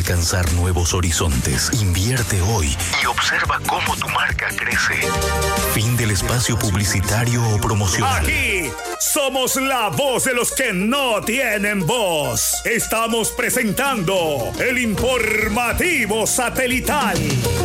alcanzar nuevos horizontes. Invierte hoy y observa cómo tu marca crece. Fin del espacio publicitario o promocional. Aquí somos la voz de los que no tienen voz. Estamos presentando el informativo satelital.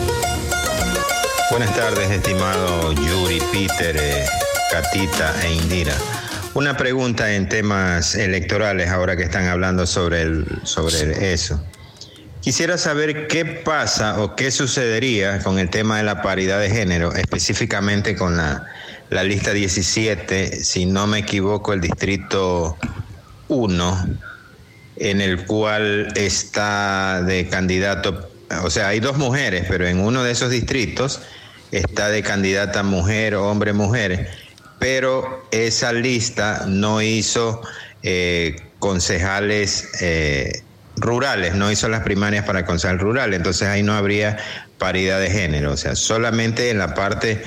Buenas tardes, estimado Yuri, Peter, Catita e Indira. Una pregunta en temas electorales, ahora que están hablando sobre eso. Quisiera saber qué pasa o qué sucedería con el tema de la paridad de género, específicamente con la lista 17, si no me equivoco, el distrito 1, en el cual está de candidato, o sea, hay dos mujeres, pero en uno de esos distritos está de candidata mujer, hombre, mujer, pero esa lista no hizo concejales rurales, no hizo las primarias para concejal rural, entonces ahí no habría paridad de género, o sea, solamente en la parte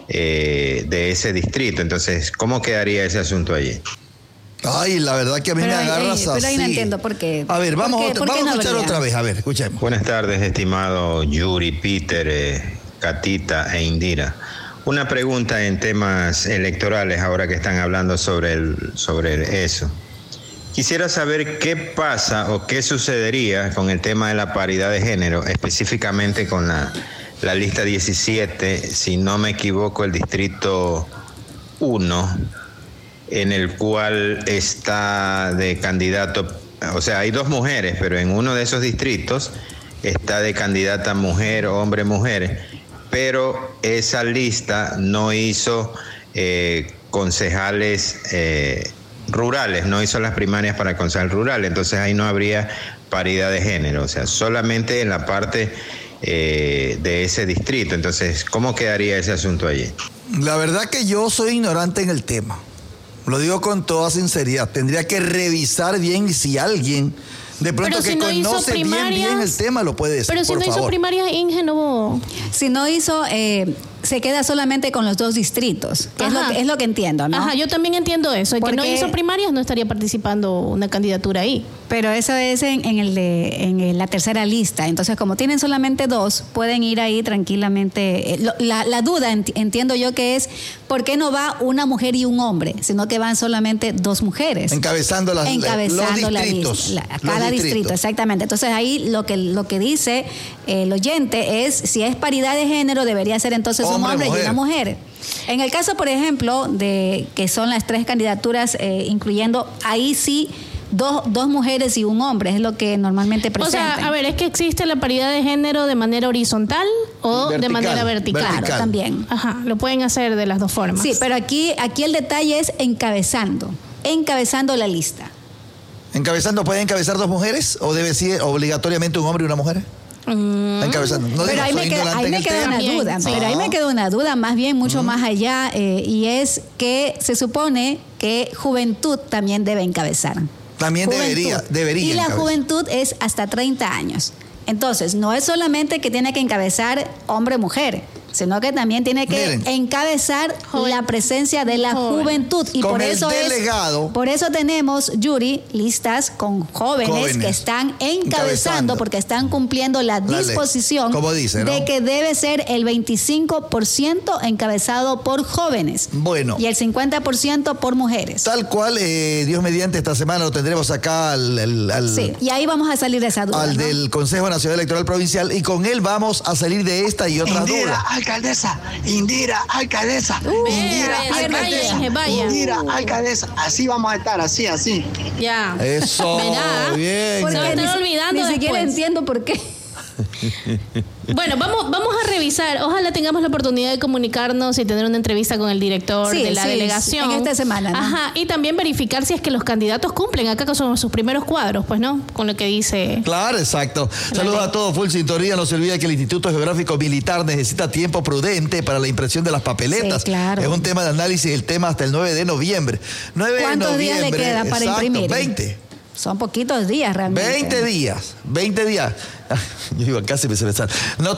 de ese distrito. Entonces, ¿cómo quedaría ese asunto allí? Ay, la verdad que a mí me agarras así. Pero ahí no entiendo por qué. A ver, vamos a escuchar otra vez, a ver, escuchemos. Buenas tardes, estimado Yuri, Peter, Catita e Indira. Una pregunta en temas electorales, ahora que están hablando sobre eso. Quisiera saber qué pasa o qué sucedería con el tema de la paridad de género, específicamente con la lista 17, si no me equivoco, el distrito 1, en el cual está de candidato, o sea, hay dos mujeres, pero en uno de esos distritos está de candidata mujer, hombre, mujer, pero esa lista no hizo concejales rurales, no hizo las primarias para concejal rural, entonces ahí no habría paridad de género, o sea, solamente en la parte de ese distrito. Entonces, ¿cómo quedaría ese asunto allí? La verdad que yo soy ignorante en el tema, lo digo con toda sinceridad, tendría que revisar bien si alguien de pronto que conoce bien el tema lo puede decir. Pero si no hizo primarias, Inge, no. Si no hizo, se queda solamente con los dos distritos, que es lo que entiendo, ¿no? Ajá, yo también entiendo eso. El que no hizo primarias no estaría participando una candidatura ahí. Pero eso es en la tercera lista. Entonces, como tienen solamente dos, pueden ir ahí tranquilamente. La duda, entiendo yo, que es ¿por qué no va una mujer y un hombre? Sino que van solamente dos mujeres. Encabezando los distritos. Cada distrito, exactamente. Entonces, ahí lo que dice el oyente es, si es paridad de género, debería ser entonces un hombre y una mujer. En el caso, por ejemplo, de que son las tres candidaturas, incluyendo, ahí sí, dos mujeres y un hombre, es lo que normalmente presentan. O sea, a ver, ¿es que existe la paridad de género de manera horizontal o de manera vertical? Claro, también. Ajá, lo pueden hacer de las dos formas. Sí, pero aquí el detalle es encabezando la lista. ¿Encabezando puede encabezar dos mujeres o debe ser obligatoriamente un hombre y una mujer? Encabezando. No, pero ahí me queda una duda. Sí. Pero ahí me queda una duda, más bien mucho más allá, y es que se supone que juventud también debe encabezar. También debería. Y la juventud es hasta 30 años. Entonces, no es solamente que tiene que encabezar hombre-mujer, sino que también tiene que encabezar la presencia de la juventud. Y por eso tenemos, Yuri, listas con jóvenes que están encabezando porque están cumpliendo la disposición de que debe ser el 25% encabezado por jóvenes. Bueno. Y el 50% por mujeres. Tal cual, Dios mediante, esta semana lo tendremos acá sí, y ahí vamos a salir de esa duda. Al del Consejo Nacional Electoral Provincial, y con él vamos a salir de esta y otras dudas. Indira, alcaldesa. Indira, alcaldesa. Así vamos a estar, así. Ya. Eso. Bien. Porque se están olvidando ni siquiera entiendo por qué. Bueno, vamos a revisar. Ojalá tengamos la oportunidad de comunicarnos y tener una entrevista con el director de la delegación. En esta semana, ¿no? Ajá, y también verificar si es que los candidatos cumplen acá con sus primeros cuadros, pues, ¿no? Con lo que dice. Claro, exacto. Saludos a todos, full sintonía. No se olvide que el Instituto Geográfico Militar necesita tiempo prudente para la impresión de las papeletas. Sí, claro. Es un tema de análisis, el tema hasta el 9 de noviembre. ¿Cuántos días le queda para imprimir? 20. Son poquitos días realmente. 20 días. Yo iba casi me se me sale.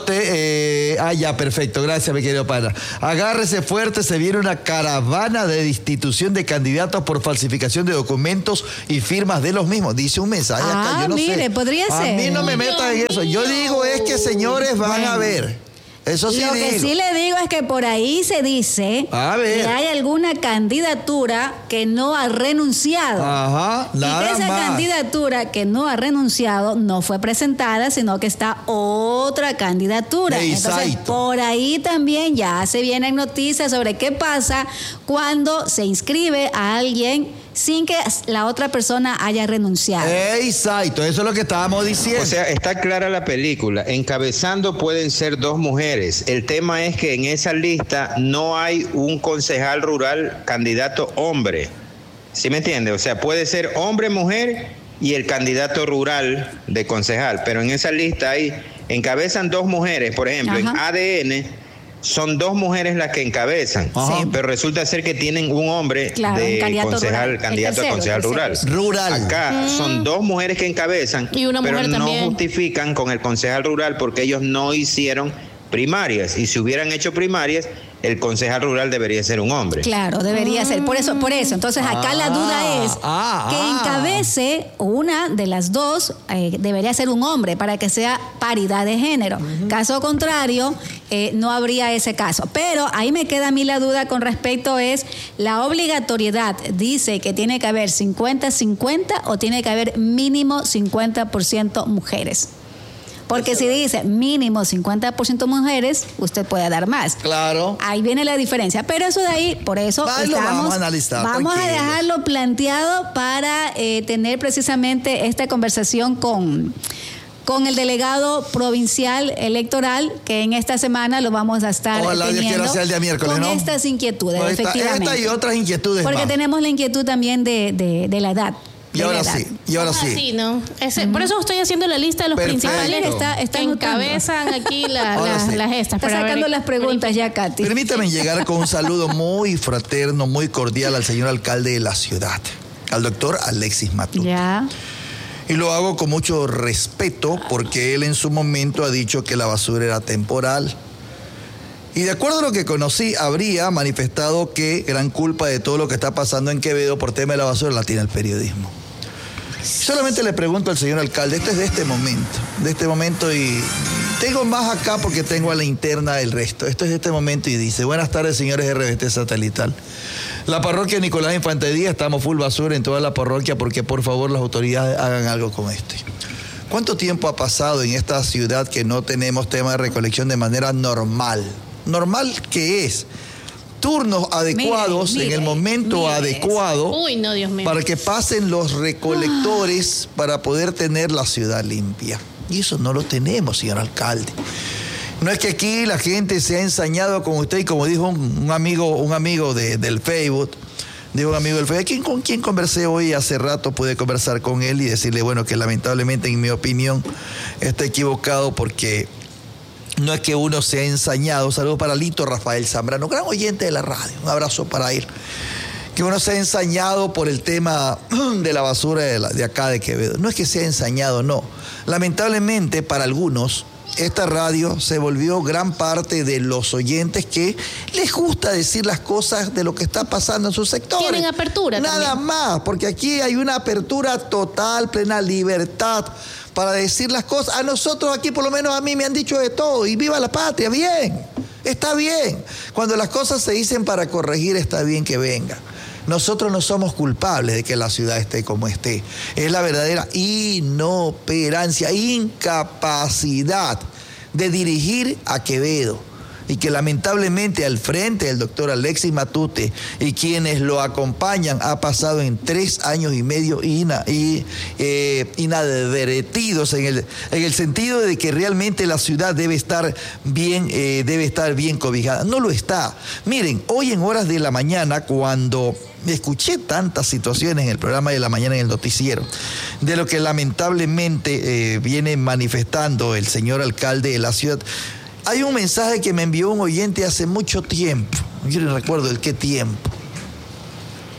Ya, perfecto. Gracias, mi querido pana. Agárrese fuerte, se viene una caravana de destitución de candidatos por falsificación de documentos y firmas de los mismos. Dice un mensaje acá, yo no sé. Podría ser. A mí no me metas en eso. Yo digo es que, señores, van a ver. Eso sí Lo que sí le digo es que por ahí se dice que hay alguna candidatura que no ha renunciado. Ajá, nada más. Y esa candidatura que no ha renunciado no fue presentada, sino que está otra candidatura. Entonces, por ahí también ya se vienen noticias sobre qué pasa cuando se inscribe a alguien sin que la otra persona haya renunciado. Exacto, eso es lo que estábamos diciendo. O sea, está clara la película. Encabezando pueden ser 2 mujeres. El tema es que en esa lista no hay un concejal rural candidato hombre. ¿Sí me entiende? O sea, puede ser hombre, mujer y el candidato rural de concejal. Pero en esa lista encabezan 2 mujeres. Por ejemplo, en ADN... son 2 mujeres las que encabezan, pero resulta ser que tienen un hombre candidato a concejal rural. Acá son 2 mujeres que encabezan, y una mujer pero no también justifican con el concejal rural porque ellos no hicieron primarias, y si hubieran hecho primarias, el concejal rural debería ser un hombre. Claro, debería ser. Por eso. Entonces, acá la duda es que encabece una de las 2, debería ser un hombre para que sea paridad de género. Caso contrario, no habría ese caso. Pero ahí me queda a mí la duda con respecto es la obligatoriedad. Dice que tiene que haber 50-50 o tiene que haber mínimo 50% mujeres. Porque si dice mínimo 50% mujeres, usted puede dar más. Claro. Ahí viene la diferencia. Pero eso de ahí, por eso vamos a analizar. Vamos a dejarlo planteado para tener precisamente esta conversación con el delegado provincial electoral, que en esta semana lo vamos a estar teniendo sea el día miércoles, con estas inquietudes, efectivamente. Esta y otras inquietudes porque más. tenemos la inquietud también de la edad. Y ahora sí. ¿no? Por eso estoy haciendo la lista de los principales que encabezan aquí las estas. Está sacando las preguntas ya, Katy. Permítame llegar con un saludo muy fraterno, muy cordial al señor alcalde de la ciudad, al doctor Alexis Matute. Ya. Y lo hago con mucho respeto porque él en su momento ha dicho que la basura era temporal. Y de acuerdo a lo que conocí, habría manifestado que gran culpa de todo lo que está pasando en Quevedo por tema de la basura la tiene el periodismo. Solamente le pregunto al señor alcalde, esto es de este momento y tengo más acá porque tengo a la interna del resto. Esto es de este momento y dice: buenas tardes, señores RBT Satelital. La parroquia Nicolás Infante Díaz, estamos full basura en toda la parroquia porque por favor las autoridades hagan algo con esto. ¿Cuánto tiempo ha pasado en esta ciudad que no tenemos tema de recolección de manera normal? Normal que es turnos adecuados en el momento adecuado para que pasen los recolectores para poder tener la ciudad limpia. Y eso no lo tenemos, señor alcalde. No es que aquí la gente se ha ensañado con usted y como dijo un amigo del Facebook, con quien conversé hoy hace rato, pude conversar con él y decirle, bueno, que lamentablemente en mi opinión está equivocado porque no es que uno se ha ensañado. Saludos para Lito Rafael Zambrano, gran oyente de la radio, un abrazo para él. Que uno se ha ensañado por el tema de la basura de acá de Quevedo. No es que se ha ensañado, no. Lamentablemente para algunos, esta radio se volvió gran parte de los oyentes que les gusta decir las cosas de lo que está pasando en sus sectores. Tienen apertura nada también. Más, porque aquí hay una apertura total, plena libertad para decir las cosas. A nosotros aquí, por lo menos a mí, me han dicho de todo. Y viva la patria, bien, está bien. Cuando las cosas se dicen para corregir, está bien que venga. Nosotros no somos culpables de que la ciudad esté como esté. Es la verdadera inoperancia, incapacidad de dirigir a Quevedo. Y que lamentablemente al frente del doctor Alexis Matute y quienes lo acompañan ha pasado en 3 años y medio inadvertidos en el sentido de que realmente la ciudad debe estar bien cobijada. No lo está. Miren, hoy en horas de la mañana, cuando escuché tantas situaciones en el programa de la mañana en el noticiero, de lo que lamentablemente viene manifestando el señor alcalde de la ciudad, hay un mensaje que me envió un oyente hace mucho tiempo. Yo no recuerdo el qué tiempo.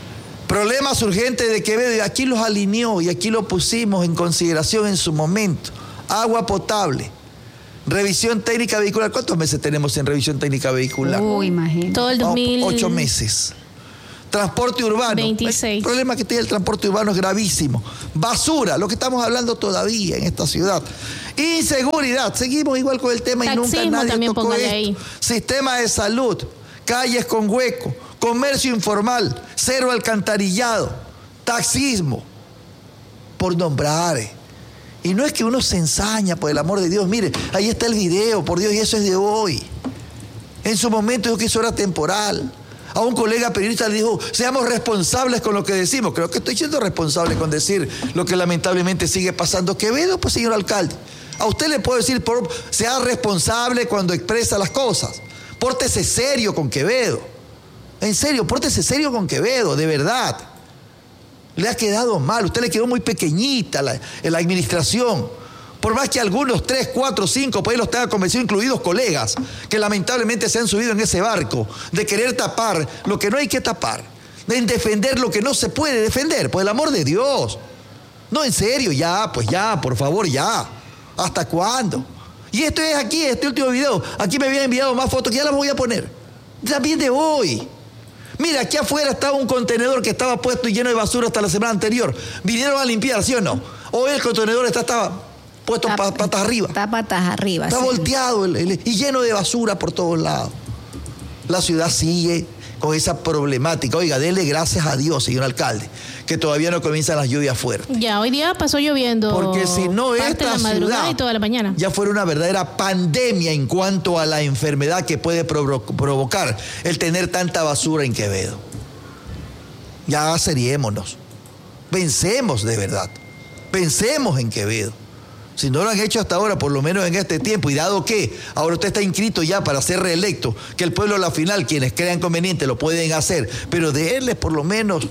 Problemas urgentes de Quevedo, y aquí los alineó y aquí lo pusimos en consideración en su momento. Agua potable, revisión técnica vehicular. ¿Cuántos meses tenemos en revisión técnica vehicular? Imagínate. Todo el 2000. 8 meses. Transporte urbano. 26. El problema que tiene el transporte urbano es gravísimo. Basura, lo que estamos hablando todavía en esta ciudad. Inseguridad, seguimos igual con el tema. Taxismo, y nunca nadie también tocó esto. ahí. Sistema de salud, calles con hueco, comercio informal, cero alcantarillado, taxismo, por nombrar. Y no es que uno se ensaña, por el amor de Dios. Mire, ahí está el video, por Dios, y eso es de hoy. En su momento dijo que eso era temporal. A un colega periodista le dijo, seamos responsables con lo que decimos. Creo que estoy siendo responsable con decir lo que lamentablemente sigue pasando. Quevedo, pues señor alcalde, a usted le puedo decir, sea responsable cuando expresa las cosas. Pórtese serio con Quevedo. En serio, pórtese serio con Quevedo, de verdad. Le ha quedado mal, usted le quedó muy pequeñita la administración. Por más que algunos 3, 4, 5, por ahí los tenga convencido, incluidos colegas, que lamentablemente se han subido en ese barco de querer tapar lo que no hay que tapar, de defender lo que no se puede defender, por el amor de Dios. No, en serio, ya, pues ya, por favor, ya. ¿Hasta cuándo? Y esto es aquí, este último video. Aquí me habían enviado más fotos que ya las voy a poner. También de hoy. Mira, aquí afuera estaba un contenedor que estaba puesto y lleno de basura hasta la semana anterior. Vinieron a limpiar, ¿sí o no? Hoy el contenedor estaba puesto patas arriba. Está patas arriba. Está sí. volteado y lleno de basura por todos lados. La ciudad sigue con esa problemática. Oiga, dele gracias a Dios, señor alcalde, que todavía no comienzan las lluvias fuertes. Ya, hoy día pasó lloviendo. Porque si no, parte esta de la madrugada ciudad y toda la mañana ya fuera una verdadera pandemia en cuanto a la enfermedad que puede provocar el tener tanta basura en Quevedo. Ya seriémonos. Pensemos de verdad. Pensemos en Quevedo. Si no lo han hecho hasta ahora, por lo menos en este tiempo, y dado que ahora usted está inscrito ya para ser reelecto, que el pueblo a la final, quienes crean conveniente, lo pueden hacer, pero déles por lo menos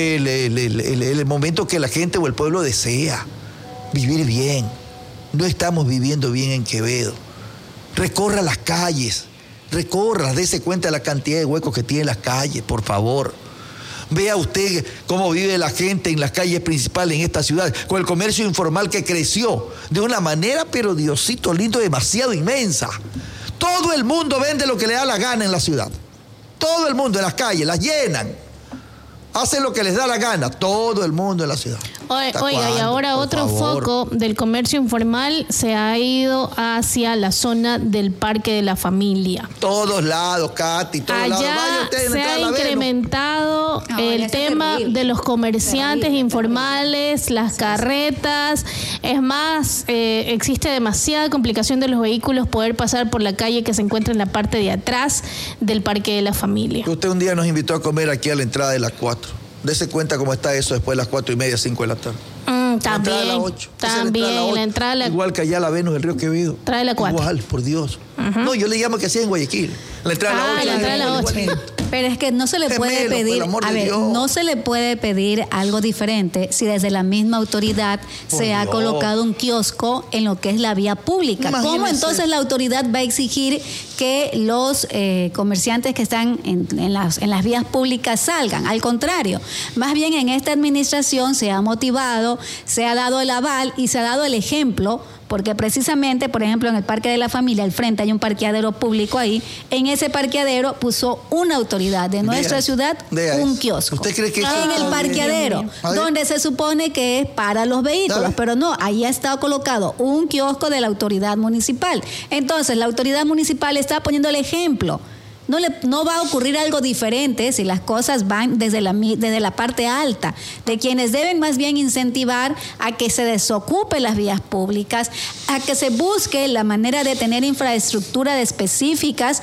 el momento que la gente o el pueblo desea. Vivir bien. No estamos viviendo bien en Quevedo. Recorra las calles, dése cuenta de la cantidad de huecos que tienen las calles, por favor. Vea usted cómo vive la gente en las calles principales en esta ciudad, con el comercio informal que creció de una manera, pero Diosito lindo, demasiado inmensa. Todo el mundo vende lo que le da la gana en la ciudad. Todo el mundo en las calles, las llenan. Hacen lo que les da la gana, todo el mundo en la ciudad. Oiga, y ahora otro foco del comercio informal se ha ido hacia la zona del Parque de la Familia. Todos lados, Katy, todos lados. Allá se ha incrementado el tema de los comerciantes informales, las carretas. Es más, existe demasiada complicación de los vehículos poder pasar por la calle que se encuentra en la parte de atrás del Parque de la Familia. Usted un día nos invitó a comer aquí a la entrada de las 4. Dese cuenta cómo está eso después de las 4:30, 5 de la tarde. También, la 8. También, la entrada a la... Igual que allá a la Venus del Río Quevedo. Trae la 4. Igual, por Dios. No, yo le llamo que así en Guayaquil. La entrada a la 8. La entrada a la 8. Pero es que no se le puede pedir, no se le puede pedir algo diferente si desde la misma autoridad se ha colocado un kiosco en lo que es la vía pública. Imagínese. ¿Cómo entonces la autoridad va a exigir que los comerciantes que están en las vías públicas salgan? Al contrario, más bien en esta administración se ha motivado, se ha dado el aval y se ha dado el ejemplo. Porque precisamente, por ejemplo, en el Parque de la Familia, al frente hay un parqueadero público ahí. En ese parqueadero puso una autoridad de nuestra ciudad un kiosco. ¿Usted cree que en el parqueadero, donde se supone que es para los vehículos, pero no, ahí ha estado colocado un kiosco de la autoridad municipal. Entonces, la autoridad municipal está poniendo el ejemplo. No va a ocurrir algo diferente si las cosas van desde la parte alta, de quienes deben más bien incentivar a que se desocupe las vías públicas, a que se busque la manera de tener infraestructuras específicas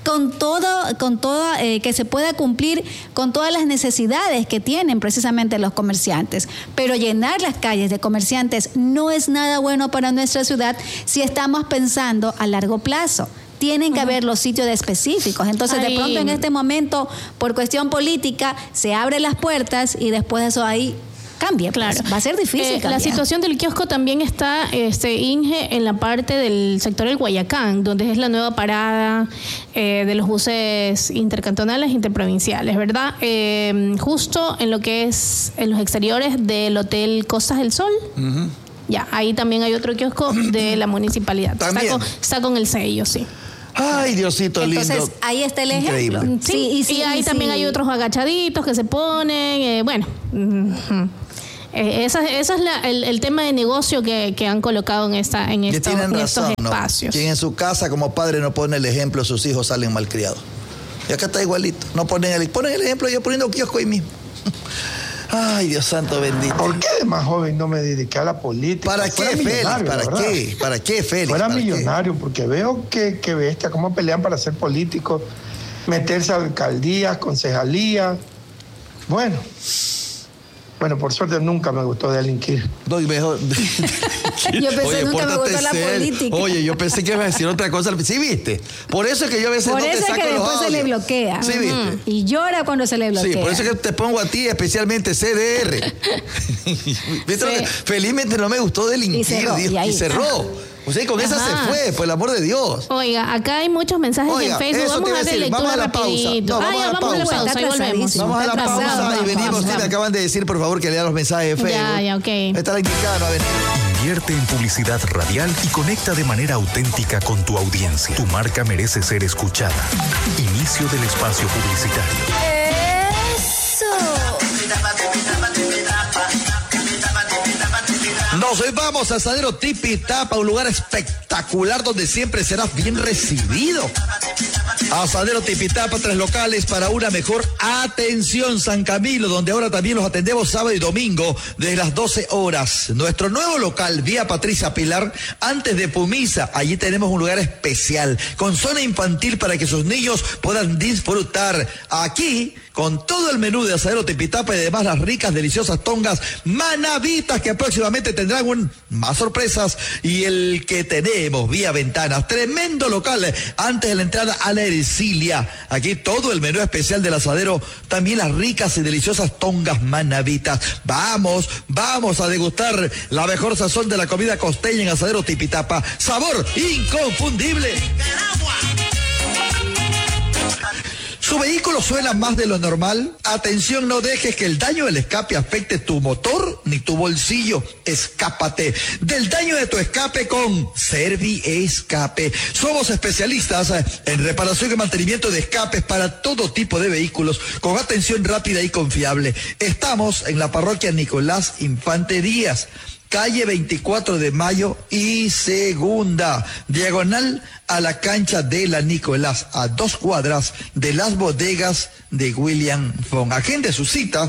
que se pueda cumplir con todas las necesidades que tienen precisamente los comerciantes. Pero llenar las calles de comerciantes no es nada bueno para nuestra ciudad si estamos pensando a largo plazo. Tienen que haber los sitios específicos. Entonces, de pronto, en este momento, por cuestión política, se abren las puertas y después de eso ahí cambie. Claro. Pues, va a ser difícil. La situación del kiosco también está, Inge, en la parte del sector del Guayacán, donde es la nueva parada de los buses intercantonales, interprovinciales, ¿verdad? Justo en lo que es en los exteriores del Hotel Costas del Sol. Uh-huh. Ya, ahí también hay otro kiosco de la municipalidad. Está con el sello, sí. Ay, Diosito lindo. Entonces, ahí está el ejemplo. Sí, y ahí también hay otros agachaditos que se ponen, bueno. Ese es el tema de negocio que han colocado en estos espacios. Quien en su casa como padre no pone el ejemplo, sus hijos salen malcriados. Y acá está igualito. No ponen el ejemplo, yo poniendo kiosco ahí mismo. Ay, Dios santo bendito. ¿Por qué de más joven no me dediqué a la política? ¿Para qué, Félix? ¿Para qué, Félix? Fuera millonario, porque veo que bestia, cómo pelean para ser políticos, meterse a alcaldías, concejalías. Bueno, por suerte nunca me gustó delinquir. Yo pensé nunca me gustó la política. Oye, yo pensé que iba a decir otra cosa. ¿Sí viste? Por eso es que yo a veces no te saco los audios. Por eso es que después se le bloquea. ¿Sí viste? Y llora cuando se le bloquea. Sí, por eso es que te pongo a ti especialmente CDR. ¿Viste? Sí. Felizmente no me gustó delinquir. Y cerró. O sea, con esa se fue, por el amor de Dios. Oiga, acá hay muchos mensajes en Facebook. Vamos a darle lectura rapidito. Vamos a la pausa. Ahí volvemos. Vamos a la pausa y venimos. Me acaban de decir, por favor, que lea los mensajes de Facebook. Ya, ok. Está la indicada, no ha venido. Invierte en publicidad radial y conecta de manera auténtica con tu audiencia. Tu marca merece ser escuchada. Inicio del espacio publicitario. ¡Eso! Nos vamos a Asadero Tipitapa, un lugar espectacular donde siempre serás bien recibido. Asadero Tipitapa, 3 locales para una mejor atención. San Camilo, donde ahora también los atendemos sábado y domingo desde las 12 horas. Nuestro nuevo local, vía Patricia Pilar, antes de Pumisa. Allí tenemos un lugar especial con zona infantil para que sus niños puedan disfrutar. Aquí, con todo el menú de Asadero Tipitapa y además las ricas, deliciosas tongas manavitas que próximamente tendrán más sorpresas. Y el que tenemos vía ventanas, tremendo local antes de la entrada a la Ercilia. Aquí todo el menú especial del asadero, también las ricas y deliciosas tongas manavitas. Vamos a degustar la mejor sazón de la comida costeña en Asadero Tipitapa. Sabor inconfundible. ¿Su vehículo suena más de lo normal? Atención, no dejes que el daño del escape afecte tu motor ni tu bolsillo. Escápate del daño de tu escape con Serviescape. Somos especialistas en reparación y mantenimiento de escapes para todo tipo de vehículos con atención rápida y confiable. Estamos en la parroquia Nicolás Infante Díaz, calle 24 de Mayo y Segunda, diagonal a la cancha de la Nicolás, a 2 cuadras de las bodegas de William Fong. Agende su cita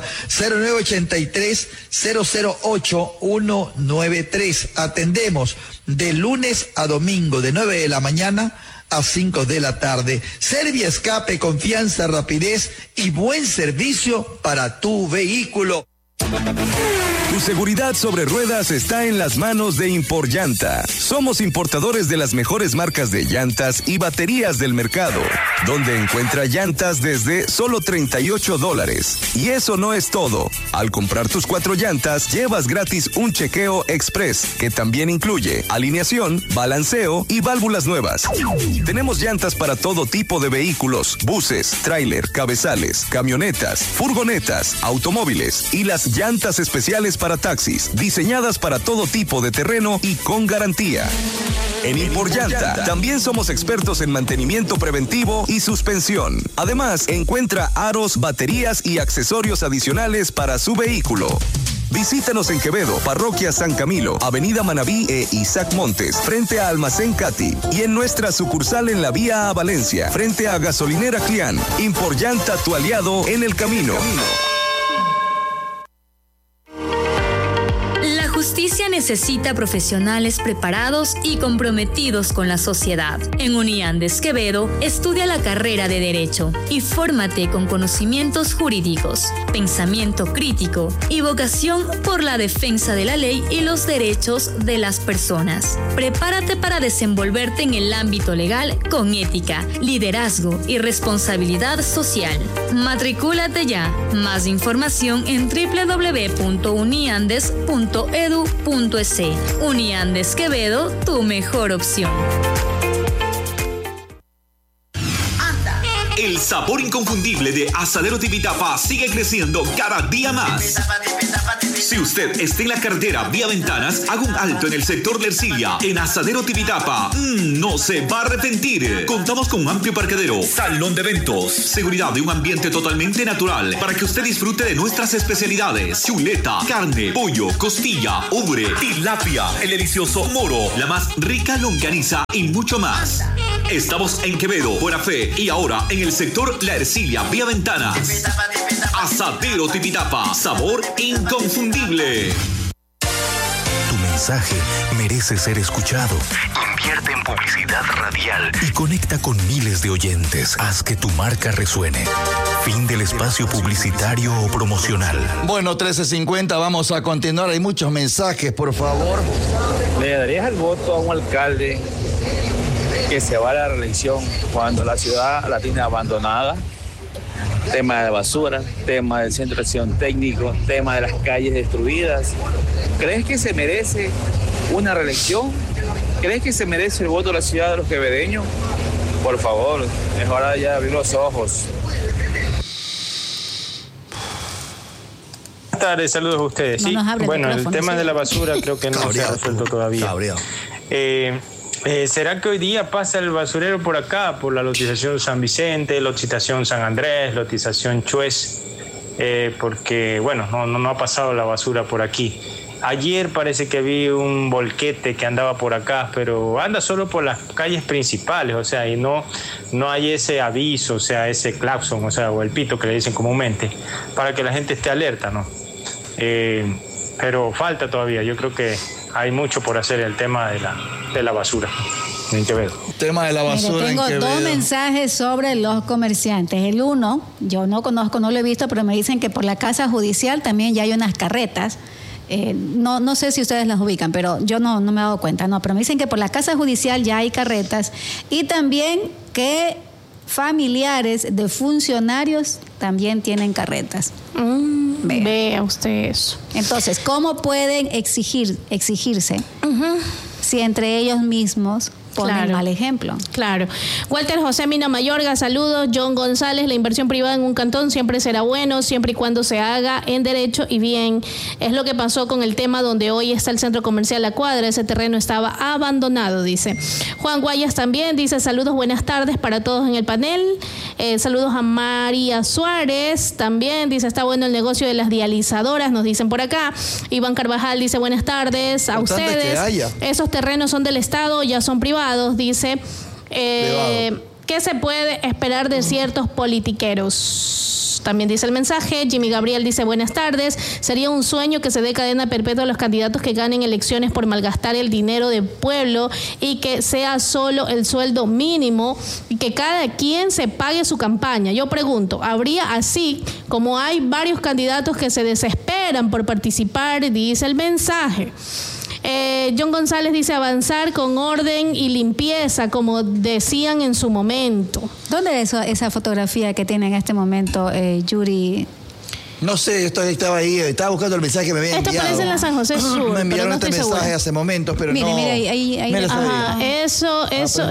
0983-008-193. Atendemos de lunes a domingo de 9 de la mañana a 5 de la tarde. Serviescape, confianza, rapidez y buen servicio para tu vehículo. Tu seguridad sobre ruedas está en las manos de Imporllanta. Somos importadores de las mejores marcas de llantas y baterías del mercado, donde encuentra llantas desde solo $38. Y eso no es todo. Al comprar tus 4 llantas, llevas gratis un chequeo express, que también incluye alineación, balanceo y válvulas nuevas. Tenemos llantas para todo tipo de vehículos: buses, tráiler, cabezales, camionetas, furgonetas, automóviles y las llantas especiales para taxis, diseñadas para todo tipo de terreno y con garantía. En Imporllanta también somos expertos en mantenimiento preventivo y suspensión. Además, encuentra aros, baterías y accesorios adicionales para su vehículo. Visítanos en Quevedo, Parroquia San Camilo, Avenida Manabí e Isaac Montes, frente a Almacén Cati, y en nuestra sucursal en la vía a Valencia, frente a Gasolinera Clián. Imporllanta, tu aliado en el camino. La justicia necesita profesionales preparados y comprometidos con la sociedad. En Uniandes Quevedo, estudia la carrera de Derecho y fórmate con conocimientos jurídicos, pensamiento crítico y vocación por la defensa de la ley y los derechos de las personas. Prepárate para desenvolverte en el ámbito legal con ética, liderazgo y responsabilidad social. Matricúlate ya. Más información en www.uniandes.edu.es. Uniandes Quevedo, tu mejor opción. El sabor inconfundible de Asadero Tipitapa sigue creciendo cada día más. Si usted está en la carretera vía Ventanas, haga un alto en el sector de Ercilia. En Asadero Tipitapa, no se va a arrepentir. Contamos con un amplio parqueadero, salón de eventos, seguridad y un ambiente totalmente natural para que usted disfrute de nuestras especialidades: chuleta, carne, pollo, costilla, ubre, tilapia, el delicioso moro, la más rica longaniza y mucho más. Estamos en Quevedo, Buena Fe y ahora en el sector La Ercilia, vía Ventanas. Asadero Tipitapa, sabor inconfundible. Tu mensaje merece ser escuchado. Invierte en publicidad radial y conecta con miles de oyentes. Haz que tu marca resuene. Fin del espacio publicitario o promocional. Bueno, 13:50, vamos a continuar. Hay muchos mensajes, por favor. ¿Le darías el voto a un alcalde que se va a la reelección cuando la ciudad la tiene abandonada? Tema de basura, tema del centro de acción técnico, tema de las calles destruidas. ¿Crees que se merece una reelección? ¿Crees que se merece el voto de la ciudad de los quevedeños? Por favor, es hora ya de abrir los ojos. Buenas tardes, saludos a ustedes. Sí, bueno, el tema de la basura creo que no se ha resuelto todavía. ¿Será que hoy día pasa el basurero por acá, por la lotización San Vicente, lotización San Andrés, lotización Chuez? Porque, bueno, no ha pasado la basura por aquí. Ayer parece que vi un volquete que andaba por acá, pero anda solo por las calles principales, o sea, y no hay ese aviso, o sea, ese claxon, o sea, o el pito que le dicen comúnmente, para que la gente esté alerta, ¿no? Pero falta todavía, yo creo que hay mucho por hacer el tema de la basura en Quevedo. Tema de la basura. Tengo dos mensajes sobre los comerciantes. El uno, yo no conozco, no lo he visto, pero me dicen que por la casa judicial también ya hay unas carretas. No sé si ustedes las ubican, pero yo no me he dado cuenta, pero me dicen que por la casa judicial ya hay carretas y también que familiares de funcionarios también tienen carretas. Vea usted eso. Entonces, ¿cómo pueden exigirse si entre ellos mismos ponen mal ejemplo? Claro. Walter José Mina Mayorga, saludos. John González, la inversión privada en un cantón siempre será bueno, siempre y cuando se haga en derecho y bien. Es lo que pasó con el tema donde hoy está el centro comercial La Cuadra. Ese terreno estaba abandonado, dice. Juan Guayas también dice, saludos, buenas tardes para todos en el panel. Saludos a María Suárez, también dice, está bueno el negocio de las dializadoras, nos dicen por acá. Iván Carvajal dice, buenas tardes a ustedes. Esos terrenos son del Estado, ya son privados, dice. ¿Qué se puede esperar de ciertos politiqueros? También dice el mensaje. Jimmy Gabriel dice, buenas tardes. Sería un sueño que se dé cadena perpetua a los candidatos que ganen elecciones por malgastar el dinero del pueblo y que sea solo el sueldo mínimo y que cada quien se pague su campaña. Yo pregunto, ¿habría así como hay varios candidatos que se desesperan por participar? Dice el mensaje. John González dice, avanzar con orden y limpieza, como decían en su momento. ¿Dónde es esa fotografía que tiene en este momento, Yuri? No sé, estaba ahí, estaba buscando el mensaje que me había enviado. Esto parece en la San José Sur. Me enviaron este mensaje hace momentos, pero no. Mire, ahí. Ajá, eso.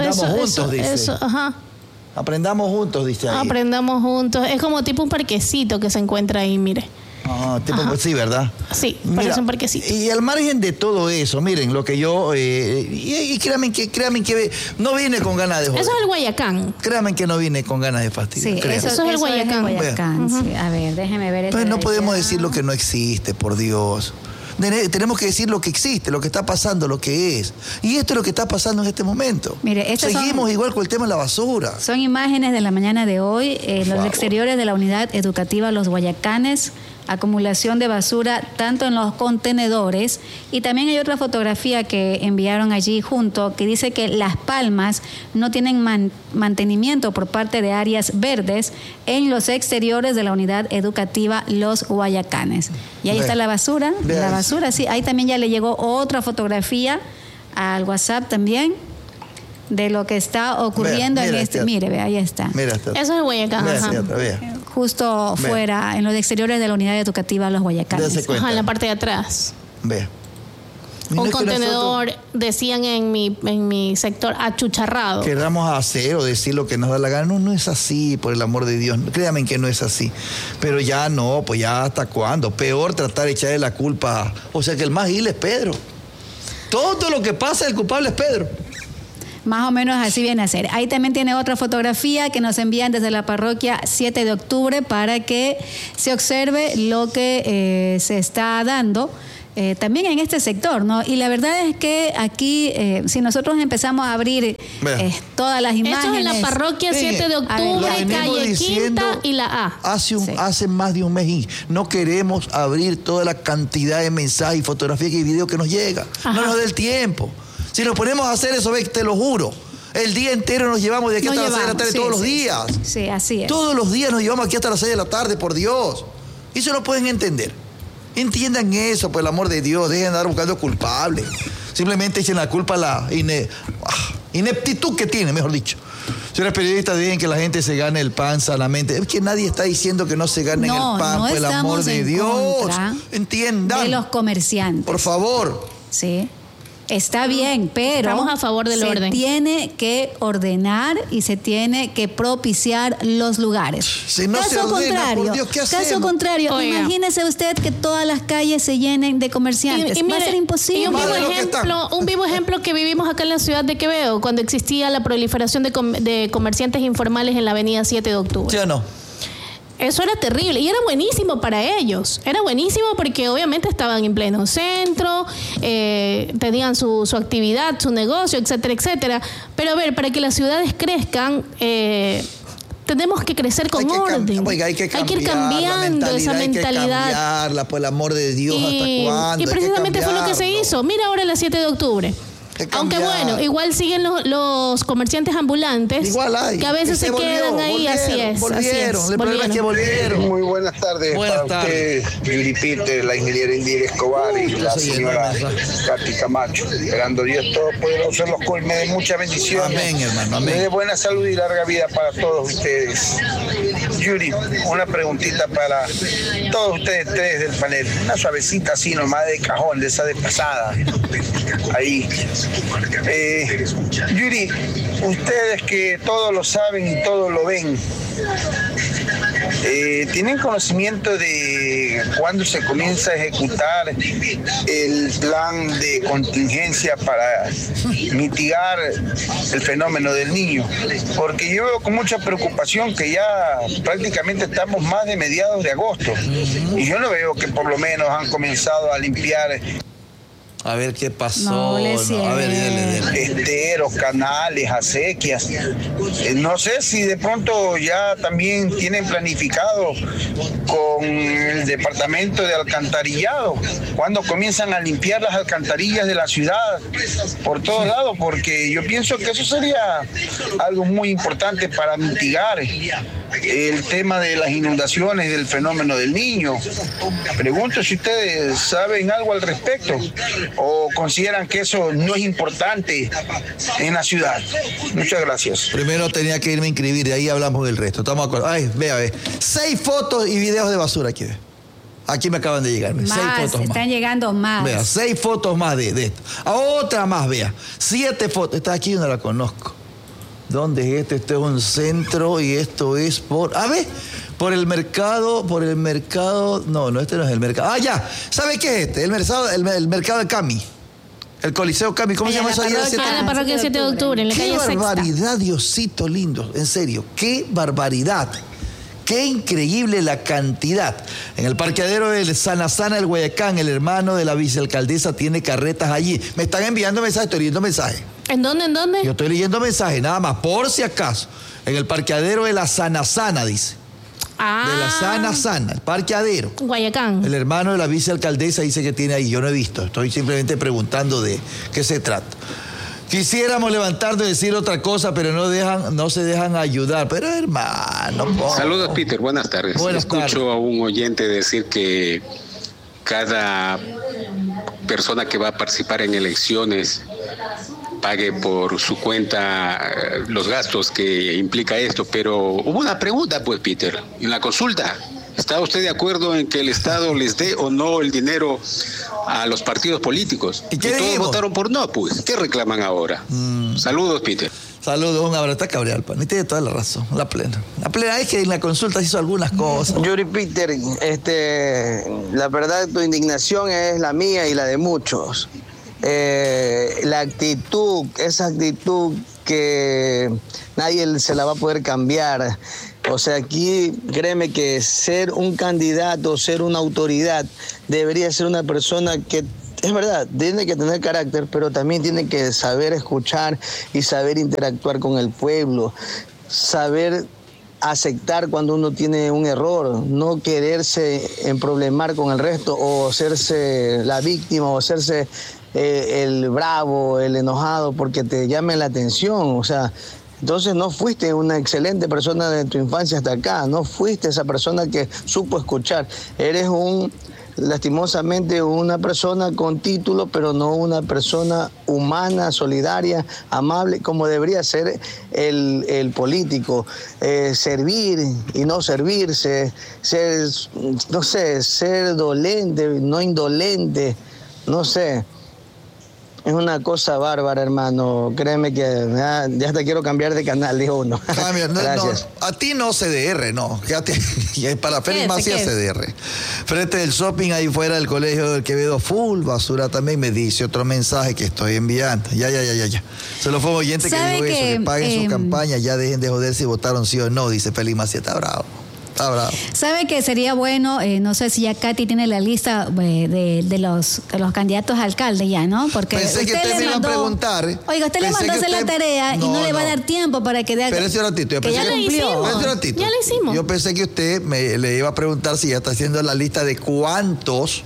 Ajá. Aprendamos juntos, dice ahí. Aprendamos juntos. Es como tipo un parquecito que se encuentra ahí, mire. Sí, ¿verdad? Sí, parece un parquecito. Y al margen de todo eso, miren, lo que yo... y créanme que no vine con ganas de joder. Eso es el Guayacán. Créanme que no vine con ganas de fastidiar. Sí, eso es el Guayacán. Sí. A ver, déjeme ver. Pues no podemos decir lo que no existe, por Dios. Tenemos que decir lo que existe, lo que está pasando, lo que es. Y esto es lo que está pasando en este momento. Mire, seguimos igual con el tema de la basura. Son imágenes de la mañana de hoy, los exteriores de la unidad educativa Los Guayacanes, acumulación de basura tanto en los contenedores, y también hay otra fotografía que enviaron allí junto que dice que Las Palmas no tienen mantenimiento por parte de áreas verdes en los exteriores de la unidad educativa Los Guayacanes. Y ahí está la basura, sí, ahí también ya le llegó otra fotografía al WhatsApp también de lo que está ocurriendo en este. Mire, ve, ahí está. Eso es Guayacán. Justo fuera, en los exteriores de la unidad educativa Los Guayacanes. En la parte de atrás. Vea. Un contenedor, decían en mi sector, achucharrado. Queramos hacer o decir lo que nos da la gana. No es así, por el amor de Dios. Créanme que no es así. Pero ya no, pues ya hasta cuándo. Peor tratar de echarle la culpa. O sea que el más gil es Pedro. Todo lo que pasa, el culpable es Pedro. Más o menos así viene a ser. Ahí también tiene otra fotografía que nos envían desde la parroquia 7 de octubre para que se observe lo que se está dando también en este sector, ¿no? Y la verdad es que aquí, si nosotros empezamos a abrir todas las imágenes... Esto es en la parroquia 7 de octubre, calle Quinta y la A. Hace más de un mes y no queremos abrir toda la cantidad de mensajes, fotografías y videos que nos llega. Ajá. No nos dé el tiempo. Si nos ponemos a hacer eso, te lo juro, el día entero nos llevamos de aquí hasta las 6 de la tarde todos los días. Sí, así es. Todos los días nos llevamos aquí hasta las 6 de la tarde, por Dios. Eso no pueden entender. Entiendan eso, por el amor de Dios. Dejen de andar buscando culpables. Simplemente echen la culpa a la ineptitud que tiene, mejor dicho. Señores periodistas, dejen que la gente se gane el pan sanamente. Es que nadie está diciendo que no se ganen el pan, por el amor de Dios. Entiendan. De los comerciantes. Por favor. Sí. Está bien, pero estamos a favor del orden. Se tiene que ordenar y se tiene que propiciar los lugares. Si no se ordena, por Dios, ¿qué hacemos? Caso contrario, imagínese usted que todas las calles se llenen de comerciantes. Va a ser imposible. Y un vivo ejemplo que vivimos acá en la ciudad de Quevedo, cuando existía la proliferación de comerciantes informales en la avenida 7 de octubre. ¿Sí o no? Eso era terrible y era buenísimo para ellos. Era buenísimo porque obviamente estaban en pleno centro, tenían su actividad, su negocio, etcétera, etcétera. Pero a ver, para que las ciudades crezcan, tenemos que crecer con orden. Hay que ir cambiando esa mentalidad. Hay que cambiarla, por el amor de Dios, ¿hasta cuándo? Y precisamente fue lo que se hizo. Mira ahora el 7 de octubre. Aunque bueno, igual siguen los comerciantes ambulantes, que a veces se quedan ahí, así es. El problema es que volvieron. Muy buenas tardes para usted, Yuri Peter, la ingeniera Indira Escobar y la señora Katy Camacho. Esperando Dios Todopoderoso los colme de mucha bendición. Amén, hermano, amén. De buena salud y larga vida para todos ustedes. Yuri, una preguntita para todos ustedes tres del panel. Una suavecita así nomás de cajón, de esa de pasada. Ahí. Yuri, ustedes que todo lo saben y todo lo ven, ¿tienen conocimiento de cuándo se comienza a ejecutar el plan de contingencia para mitigar el fenómeno del niño? Porque yo veo con mucha preocupación que ya prácticamente estamos más de mediados de agosto y yo no veo que por lo menos han comenzado a limpiar. A ver qué pasó. No, a ver, dele. Esteros, canales, acequias. No sé si de pronto ya también tienen planificado con el departamento de alcantarillado, cuando comienzan a limpiar las alcantarillas de la ciudad por todos lados, porque yo pienso que eso sería algo muy importante para mitigar el tema de las inundaciones del fenómeno del niño. Pregunto si ustedes saben algo al respecto o consideran que eso no es importante en la ciudad. Muchas gracias. Primero tenía que irme a inscribir, de ahí hablamos del resto. Estamos de acuerdo. Ay, vea. 6 fotos y videos de basura aquí. Aquí me acaban de llegar. 6 fotos más. Están llegando más. Vea, 6 fotos más de esto. Otra más, vea. 7 fotos. Está aquí, yo no la conozco. ¿Dónde es esto? Este es un centro y esto es por... A ver, por el mercado... No, este no es el mercado. Ah, ya. ¿Sabe qué es este? El mercado de Cami. El Coliseo Cami. ¿Cómo se llama eso? La parroquia 7 de octubre, en la calle Sexta. ¡Qué barbaridad, Diosito lindo! En serio, ¡qué barbaridad! ¡Qué increíble la cantidad! En el parqueadero del Sana el Guayacán, el hermano de la vicealcaldesa tiene carretas allí. Me están enviando mensajes, estoy leyendo mensajes. ¿En dónde? Yo estoy leyendo mensajes, nada más, por si acaso. En el parqueadero de la Sana, dice. De la Sana, el parqueadero. Guayacán. El hermano de la vicealcaldesa dice que tiene ahí. Yo no he visto. Estoy simplemente preguntando de qué se trata. Quisiéramos levantarnos y decir otra cosa, pero no se dejan ayudar. Pero hermano. Saludos, Peter. Buenas tardes. Escucho a un oyente decir que cada persona que va a participar en elecciones pague por su cuenta los gastos que implica esto, pero hubo una pregunta, pues, Peter, en la consulta. ¿Está usted de acuerdo en que el Estado les dé o no el dinero a los partidos políticos? Y todos votaron por no, pues. ¿Qué reclaman ahora? Saludos, Peter. Saludos, un abrazo. Está cabreado, pan. Y tiene toda la razón, la plena. La plena es que en la consulta hizo algunas cosas. Yuri Peter, la verdad tu indignación es la mía y la de muchos. La actitud, esa actitud que nadie se la va a poder cambiar. O sea, aquí créeme que ser un candidato, ser una autoridad, debería ser una persona que, es verdad, tiene que tener carácter, pero también tiene que saber escuchar y saber interactuar con el pueblo, saber aceptar cuando uno tiene un error, no quererse emproblemar con el resto o hacerse la víctima o hacerse el bravo, el enojado porque te llame la atención. O sea, entonces no fuiste una excelente persona de tu infancia hasta acá, no fuiste esa persona que supo escuchar. Eres lastimosamente una persona con título, pero no una persona humana, solidaria, amable, como debería ser el político. Servir y no servirse, ser dolente, no indolente, no sé. Es una cosa bárbara, hermano. Créeme que ya te quiero cambiar de canal, dijo uno. Gracias. No, a ti no CDR, no. Para Félix Macías CDR. Frente del shopping ahí fuera del colegio del Quevedo, full basura también, me dice otro mensaje que estoy enviando. Ya. Se lo fue un oyente que dijo eso, que paguen su campaña, ya dejen de joder si votaron sí o no, dice Félix Macías. Está bravo. ¿Sabe que sería bueno? No sé si ya Katy tiene la lista de los candidatos a alcalde ya, ¿no? Porque pensé que usted me iba a preguntar. Oiga, usted le mandó a hacer la tarea y no le va a dar tiempo para que dé. Pero ese ratito, ya le hicimos. Ya le hicimos. Yo pensé que usted le iba a preguntar si ya está haciendo la lista de cuántos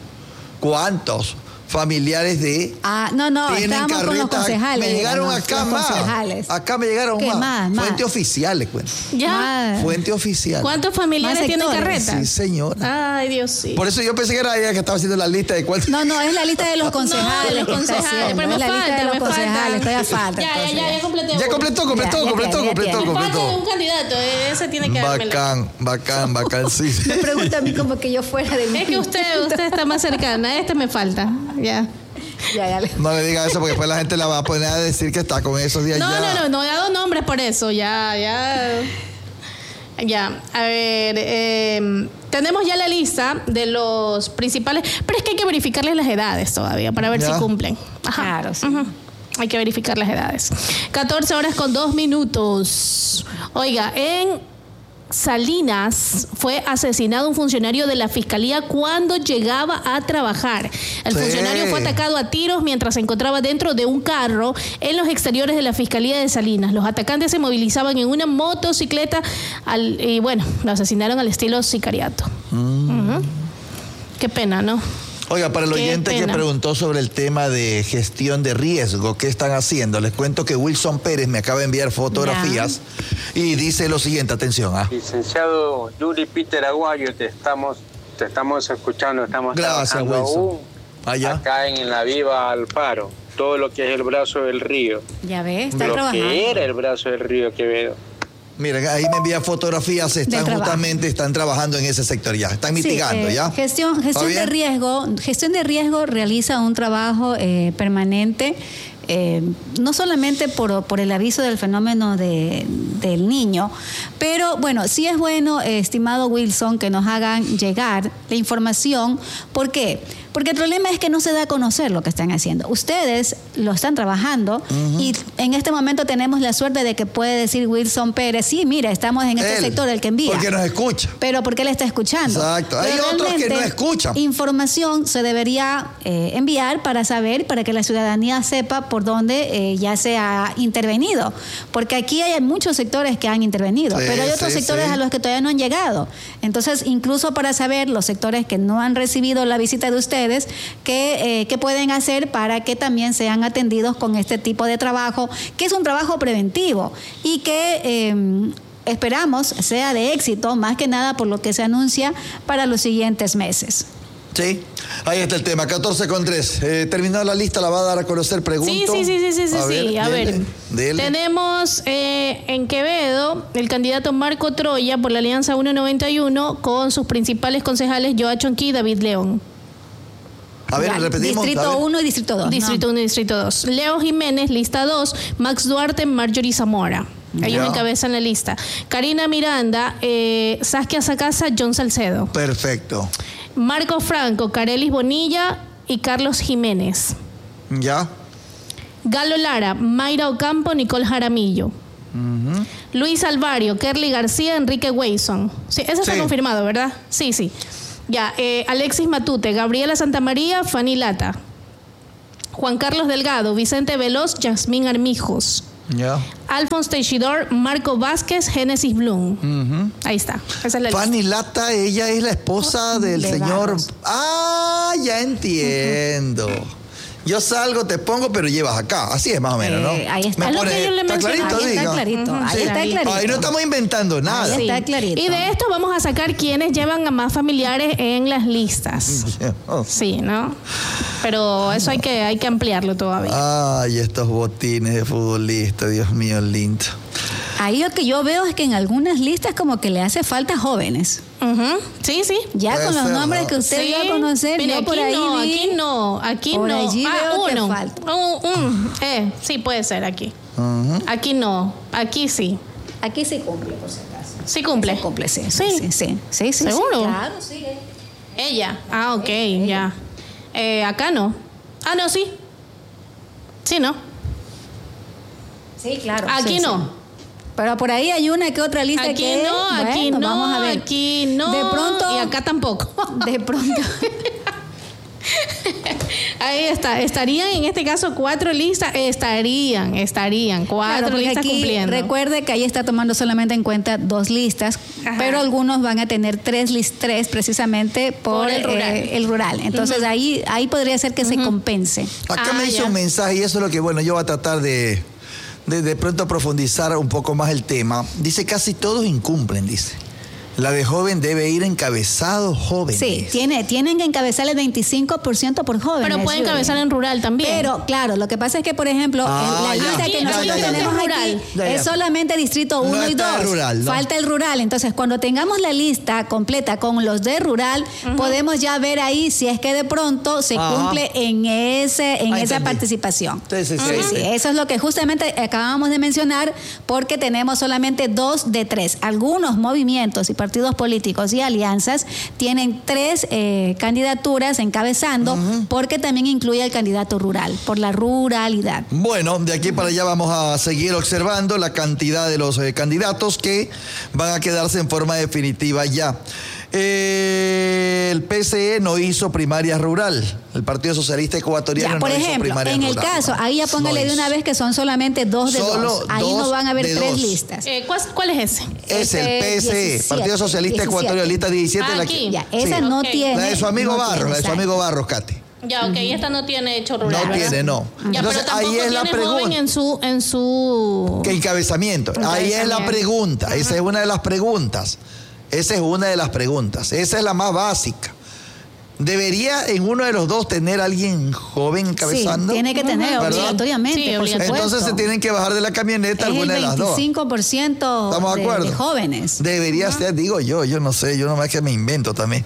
familiares de... no, estábamos con los concejales. Me llegaron acá más. Acá me llegaron más. Fuentes oficiales, cuento. Ya. Fuente oficial. ¿Cuántos familiares tienen carretas? Sí, señora. Ay, Dios, sí. Por eso yo pensé que era ella que estaba haciendo la lista de cuántos... No, es la lista de los concejales. Pero me falta. Todavía falta. Ya completé. Ya completó. Me falta un candidato. Ese tiene que dármelo. Bacán, sí. Me pregunta a mí como que yo fuera de mí. Es que usted está más cercana. Este me falta. Ya. No le diga eso porque después la gente la va a poner a decir que está con esos días. No he dado nombres por eso. Ya. A ver, tenemos ya la lista de los principales, pero es que hay que verificarles las edades todavía para ver si cumplen. Ajá. Claro, sí. Hay que verificar las edades. 14:02. Oiga, en Salinas fue asesinado un funcionario de la Fiscalía cuando llegaba a trabajar. El funcionario fue atacado a tiros mientras se encontraba dentro de un carro en los exteriores de la Fiscalía de Salinas. Los atacantes se movilizaban en una motocicleta y lo asesinaron al estilo sicariato. Qué pena, ¿no? Oiga, para el oyente que preguntó sobre el tema de gestión de riesgo, ¿qué están haciendo? Les cuento que Wilson Pérez me acaba de enviar fotografías y dice lo siguiente, atención. Licenciado Yuri Peter Aguayo, te estamos escuchando, estamos Gracias, trabajando Wilson. Acá en la Viva Alfaro, todo lo que es el brazo del río. Ya ves, está trabajando. Lo que era el brazo del río Quevedo. Miren, ahí me envía fotografías, están trabajando en ese sector ya, están mitigando ya. Gestión de riesgo realiza un trabajo permanente, no solamente por el aviso del fenómeno del niño, pero bueno, sí es bueno, estimado Wilson, que nos hagan llegar la información. ¿Por qué? Porque el problema es que no se da a conocer lo que están haciendo. Ustedes lo están trabajando y en este momento tenemos la suerte de que puede decir Wilson Pérez, sí, mira, estamos en este sector, el que envía. Porque nos escucha. Pero porque él está escuchando. Exacto. Hay otros que no escuchan. Información se debería enviar para saber, para que la ciudadanía sepa por dónde ya se ha intervenido. Porque aquí hay muchos sectores que han intervenido, pero hay otros sectores a los que todavía no han llegado. Entonces, incluso para saber los sectores que no han recibido la visita de ustedes, qué pueden hacer para que también sean atendidos con este tipo de trabajo, que es un trabajo preventivo y que esperamos sea de éxito, más que nada por lo que se anuncia para los siguientes meses. Sí, ahí está el tema, 14:03. Terminada la lista, la va a dar a conocer, pregunto. Sí. A ver. Dele. Tenemos en Quevedo el candidato Marco Troya por la Alianza 191 con sus principales concejales Joa Chonqui y David León. A ver, repetimos. Distrito 1 y Distrito 2. Distrito 1 y Distrito 2. Leo Jiménez, lista 2. Max Duarte, Marjorie Zamora. Ellos encabezan la lista. Karina Miranda, Saskia Sacasa, John Salcedo. Perfecto. Marco Franco, Carelis Bonilla y Carlos Jiménez. Ya. Galo Lara, Mayra Ocampo, Nicole Jaramillo. Luis Alvario, Kerly García, Enrique Wayson. Sí, eso está confirmado, ¿verdad? Sí. Ya, Alexis Matute, Gabriela Santamaría, Fanny Lata. Juan Carlos Delgado, Vicente Veloz, Yasmín Armijos. Ya. Alfonso Teixidor, Marco Vázquez, Génesis Bloom. Ahí está. Esa es la Fanny lista. Lata, ella es la esposa del señor. Ah, ya entiendo. Yo salgo, te pongo, pero llevas acá. Así es más o menos, ¿no? Ahí está. Me pone, ¿está clarito? Ahí está clarito. Ahí está clarito. Ahí no estamos inventando nada. Ahí está clarito. Y de esto vamos a sacar quienes llevan a más familiares en las listas. Sí, ¿no? Pero eso hay que ampliarlo todavía. Ay, estos botines de futbolistas, Dios mío, lindo. Ahí lo que yo veo es que en algunas listas como que le hace falta jóvenes. Sí. Ya puede con los nombres que usted dio a conocer, mira, yo por ahí aquí no. Por allí veo uno. que falta. Sí, puede ser aquí. Aquí no, aquí sí. Aquí sí cumple, por si acaso. Sí cumple. Sí cumple, sí. Sí. ¿Seguro? Sí, claro, sí. Ella. Ok, ya. Acá no. No, sí. Sí, ¿no? Sí, claro. Aquí sí, no. Sí. Pero por ahí hay una que otra lista aquí que... Aquí no, vamos a ver. Aquí no. De pronto... Y acá tampoco. De pronto... Ahí está. Estarían en este caso 4 listas. Estarían 4 listas aquí, cumpliendo. Recuerde que ahí está tomando solamente en cuenta 2 listas, pero algunos van a tener 3 precisamente por el rural. Entonces ahí podría ser que se compense. Acá me hizo un mensaje y eso es lo que, yo voy a tratar de pronto profundizar un poco más el tema. Dice, casi todos incumplen, dice. La de joven debe ir encabezado jóvenes. Sí, tienen que encabezar el 25% por jóvenes. Pero puede encabezar en rural también. Pero, claro, lo que pasa es que, por ejemplo, la lista que nosotros tenemos aquí es solamente distrito 1 y 2. Rural, ¿no? Falta el rural. Entonces, cuando tengamos la lista completa con los de rural, podemos ya ver ahí si es que de pronto se cumple en esa participación. Sí. Eso es lo que justamente acabamos de mencionar, porque tenemos solamente 2 de 3. Algunos movimientos y partidos políticos y alianzas tienen 3 candidaturas encabezando, porque también incluye al candidato rural, por la ruralidad. Bueno, de aquí para allá vamos a seguir observando la cantidad de los candidatos que van a quedarse en forma definitiva ya. El PCE no hizo primaria rural. El Partido Socialista Ecuatoriano por no ejemplo, hizo primaria rural. En el rural. caso, ahí ya póngale de una vez que son solamente 2 de 2. Ahí no van a haber 3 listas. ¿Cuál es ese? Es el PCE, 17, Partido Socialista Ecuatoriano, lista 17. Aquí. Esa no tiene. La de su amigo Barros, la de su amigo Barros, Katy. Ya, esta no tiene hecho rural. No tiene, no. Ya, entonces pero ahí es la pregunta. en su ¿Qué encabezamiento? Ahí es la pregunta. Esa es una de las preguntas. Esa es la más básica. ¿Debería en uno de los dos tener alguien joven encabezando? Sí, tiene que tener, obligatoriamente, sí, por supuesto. Entonces se tienen que bajar de la camioneta alguna de las dos. Es el 25% de jóvenes. Debería ser, digo yo no sé, yo nomás que me invento también.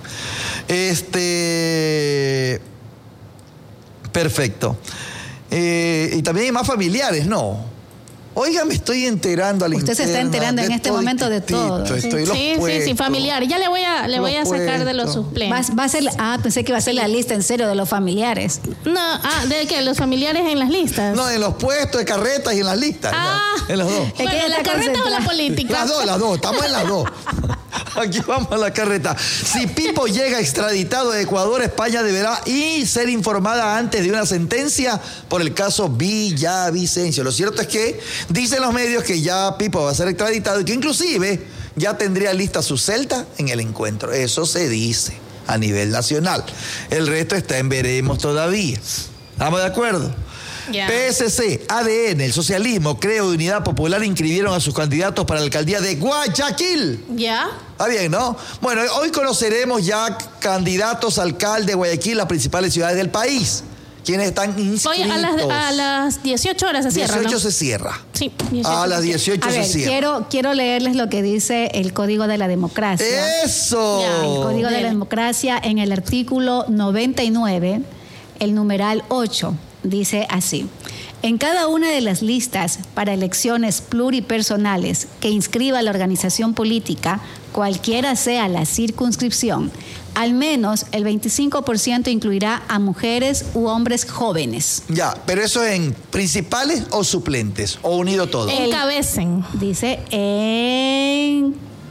Perfecto. Y también hay más familiares, ¿no? Oiga, me estoy enterando al Usted se está enterando en este momento de todo. Sí, familiar. Ya le voy a sacar de los suplentes. Va a ser, pensé que iba a ser la lista en serio de los familiares. No, ¿de qué? ¿Los familiares en las listas? No, en los puestos de carretas y en las listas. En los dos. Bueno, ¿la carreta o la política? Las dos, estamos en las dos. Aquí vamos a la carreta. Si Pipo llega extraditado de Ecuador, España deberá ser informada antes de una sentencia por el caso Villavicencio. Lo cierto es que dicen los medios que ya Pipo va a ser extraditado y que inclusive ya tendría lista su celda en el encuentro. Eso se dice a nivel nacional. El resto está en veremos todavía. ¿Estamos de acuerdo? Yeah. PSC, ADN, el socialismo, Creo y Unidad Popular inscribieron a sus candidatos para la alcaldía de Guayaquil. ¿Ya? Está bien, ¿no? Bueno, hoy conoceremos ya candidatos a alcalde de Guayaquil, las principales ciudades del país. ¿Quiénes están inscritos? Hoy a las 18 horas se cierra, 18 ¿no? se cierra. Sí. A las 18 se cierra. Quiero leerles lo que dice el Código de la Democracia. ¡Eso! El Código de la Democracia en el artículo 99, el numeral 8. Dice así: en cada una de las listas para elecciones pluripersonales que inscriba la organización política, cualquiera sea la circunscripción, al menos el 25% incluirá a mujeres u hombres jóvenes. Ya, pero eso en principales o suplentes, o unido todo. Encabecen. Dice en...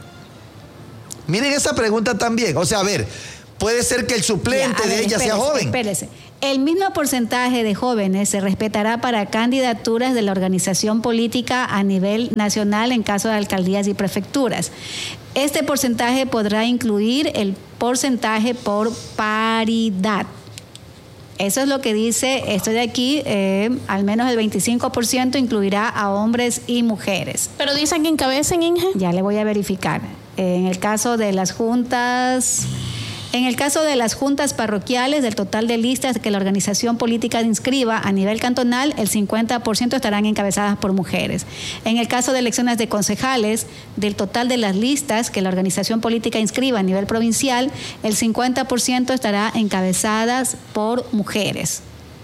Miren esa pregunta también. O sea, a ver, puede ser que el suplente de ella sea joven. Espérese. El mismo porcentaje de jóvenes se respetará para candidaturas de la organización política a nivel nacional en caso de alcaldías y prefecturas. Este porcentaje podrá incluir el porcentaje por paridad. Eso es lo que dice esto de aquí, al menos el 25% incluirá a hombres y mujeres. ¿Pero dicen que encabecen, Inge? Ya le voy a verificar. En el caso de las juntas... En el caso de las juntas parroquiales, del total de listas que la organización política inscriba a nivel cantonal, el 50% estarán encabezadas por mujeres. En el caso de elecciones de concejales, del total de las listas que la organización política inscriba a nivel provincial, el 50% estará encabezadas por mujeres.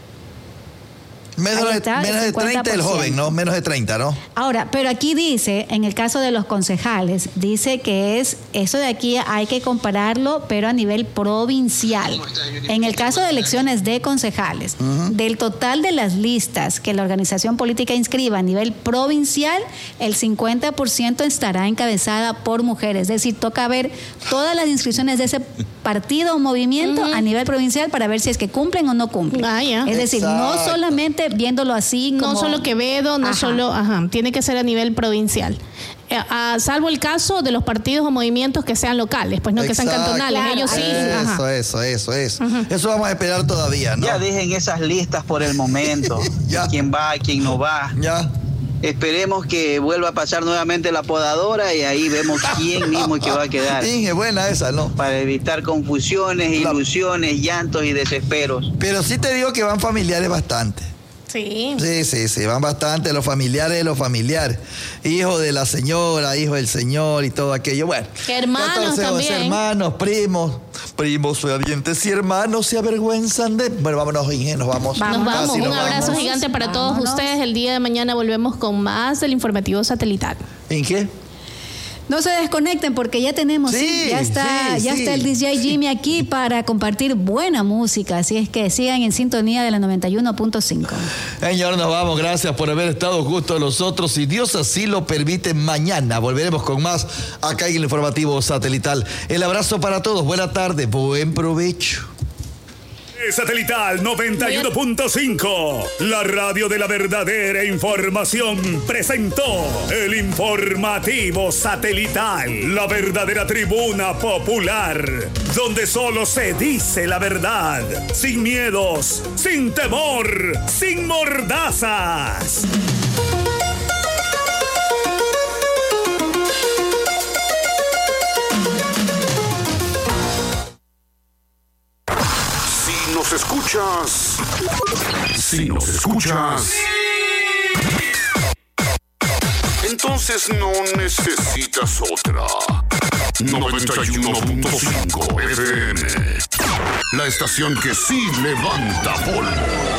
Menos de 30 el joven, ¿no? Menos de 30, ¿no? Ahora, pero aquí dice, en el caso de los concejales, dice que eso de aquí hay que compararlo, pero a nivel provincial. En el caso de elecciones de concejales, del total de las listas que la organización política inscriba a nivel provincial, el 50% estará encabezada por mujeres. Es decir, toca ver todas las inscripciones de ese partido o movimiento a nivel provincial para ver si es que cumplen o no cumplen. Es decir, no solamente viéndolo así como... No solo Quevedo, no solo... tiene que ser a nivel provincial. Salvo el caso de los partidos o movimientos que sean locales, pues no que sean cantonales. Claro, ellos sí. Eso. Eso vamos a esperar todavía, ¿no? Ya dejen esas listas por el momento. Quién va, quién no va. Ya. Esperemos que vuelva a pasar nuevamente la podadora y ahí vemos quién mismo es que va a quedar. Inge, buena esa, ¿no? Para evitar confusiones, ilusiones, llantos y desesperos. Pero sí te digo que van familiares bastante. Sí. Sí, van bastante los familiares de los familiares. Hijo de la señora, hijo del señor y todo aquello. Bueno, hermanos también. Hermanos, primos fehacientes y hermanos se avergüenzan de... Bueno, vámonos, Inge, nos vamos. Nos vamos. Un abrazo gigante para todos ustedes. El día de mañana volvemos con más del informativo satelital. Inge. No se desconecten porque ya tenemos, ya está el DJ Jimmy aquí para compartir buena música, así es que sigan en sintonía de la 91.5. Señor, nos vamos, gracias por haber estado justo a nosotros, si Dios así lo permite, mañana volveremos con más acá en el informativo satelital. El abrazo para todos, buena tarde, buen provecho. Satelital 91.5, la radio de la verdadera información, presentó el informativo satelital, la verdadera tribuna popular, donde solo se dice la verdad, sin miedos, sin temor, sin mordazas. Si nos escuchas, entonces no necesitas otra. 91.5 FM, la estación que sí levanta polvo.